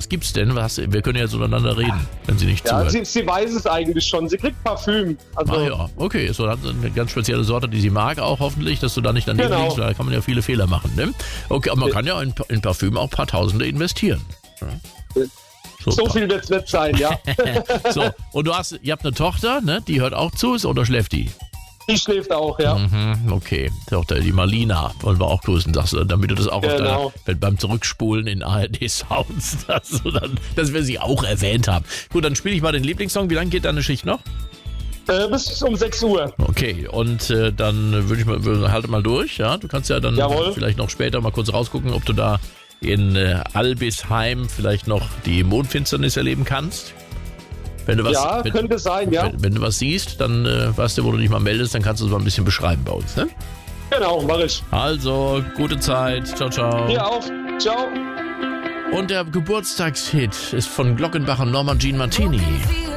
gibt's denn? Wir können ja jetzt untereinander reden, wenn sie nicht Ja, zuhört. sie weiß es eigentlich schon. Sie kriegt Parfüm. Also, Ah ja, okay. Ist so eine ganz spezielle Sorte, die sie mag auch hoffentlich, dass du da nicht daneben Genau. liegst, weil da kann man ja viele Fehler machen. Ne? Okay, aber man kann ja in Parfüm auch ein paar Tausende investieren. Ja. so viel wird es nicht sein, ja. So, und ihr habt eine Tochter, ne? Die hört auch zu, oder schläft die? Die schläft auch, ja. Okay, Tochter, die Marlina, wollen wir auch grüßen, sagst du, damit du das auch Genau. beim Zurückspulen in ARD-Sounds, dass wir sie auch erwähnt haben. Gut, dann spiele ich mal den Lieblingssong. Wie lange geht deine Schicht noch? Bis um 6 Uhr. Okay, und dann halte mal durch, ja? Du kannst ja dann Jawohl. vielleicht noch später mal kurz rausgucken, ob du da in Albisheim vielleicht noch die Mondfinsternis erleben kannst. Wenn du was, Ja, könnte sein, ja. Wenn du was siehst, dann weißt du, wo du dich mal meldest, dann kannst du es mal ein bisschen beschreiben bei uns. Ne? Genau, mach ich. Also, gute Zeit. Ciao, ciao. Dir auch. Ciao. Und der Geburtstagshit ist von Glockenbach und Norma Jean Martini.